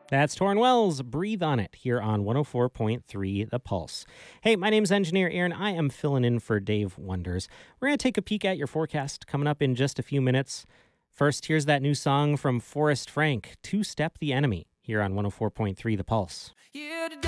That's Torrin Wells, Breathe on It, here on 104.3 The Pulse. Hey, my name's Engineer Aaron. I am filling in for Dave Wonders. We're going to take a peek at your forecast coming up in just a few minutes. First, here's that new song from Forrest Frank, Two Step the Enemy, here on 104.3 The Pulse. Here today.